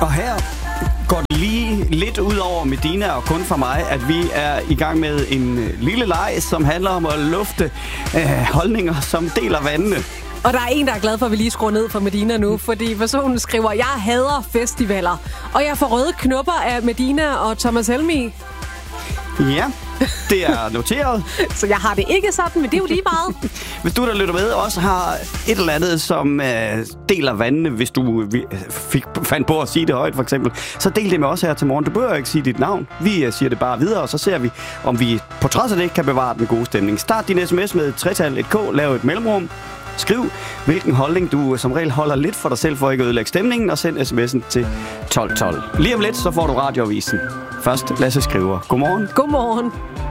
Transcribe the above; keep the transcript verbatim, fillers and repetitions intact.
Og her går det lige lidt ud over Medina og kun for mig, at vi er i gang med en lille leg, som handler om at lufte øh, holdninger, som deler vandene. Og der er en, der er glad for, at vi lige skruer ned for Medina nu, fordi personen skriver, jeg hader festivaler, og jeg får røde knopper af Medina og Thomas Helmig. Ja, det er noteret. Så jeg har det ikke sådan, men det er jo lige meget. Hvis du, der lytter med, også har et eller andet, som øh, deler vandene, hvis du fik, fandt på at sige det højt, for eksempel, så del det med os her til morgen. Du behøver ikke sige dit navn. Vi øh, siger det bare videre, og så ser vi, om vi på trods af det kan bevare den gode stemning. Start din sms med tretal et k, lav et mellemrum. Skriv, hvilken holdning du som regel holder lidt for dig selv, for ikke at ødelægge stemningen, og send sms'en til tolv tolv. Lige om lidt, så får du radioavisen. Først Lasse Skriver. Godmorgen. Godmorgen.